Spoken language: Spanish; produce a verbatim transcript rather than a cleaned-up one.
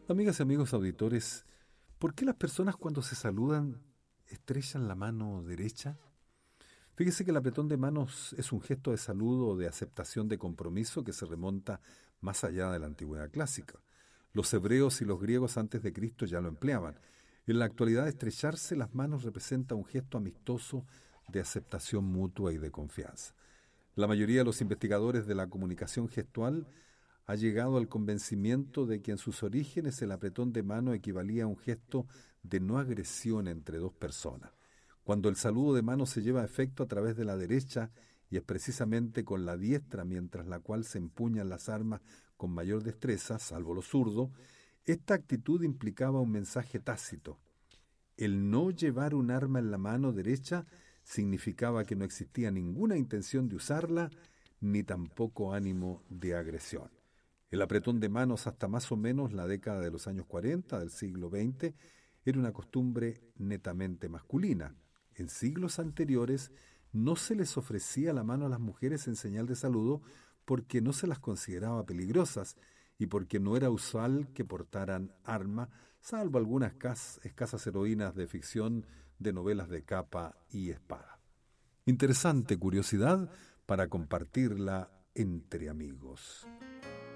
Amigas y amigos auditores, ¿por qué las personas cuando se saludan estrechan la mano derecha? Fíjese que el apretón de manos es un gesto de saludo o de aceptación de compromiso que se remonta más allá de la antigüedad clásica. Los hebreos y los griegos antes de Cristo ya lo empleaban. En la actualidad, estrecharse las manos representa un gesto amistoso de aceptación mutua y de confianza. La mayoría de los investigadores de la comunicación gestual ha llegado al convencimiento de que en sus orígenes el apretón de mano equivalía a un gesto de no agresión entre dos personas. Cuando el saludo de mano se lleva a efecto a través de la derecha y es precisamente con la diestra, mientras la cual se empuñan las armas con mayor destreza, salvo los zurdos, esta actitud implicaba un mensaje tácito. El no llevar un arma en la mano derecha significaba que no existía ninguna intención de usarla, ni tampoco ánimo de agresión. El apretón de manos hasta más o menos la década de los años cuarenta del siglo veinte era una costumbre netamente masculina. En siglos anteriores no se les ofrecía la mano a las mujeres en señal de saludo porque no se las consideraba peligrosas y porque no era usual que portaran arma, salvo algunas escas- escasas heroínas de ficción de novelas de capa y espada. Interesante curiosidad para compartirla entre amigos.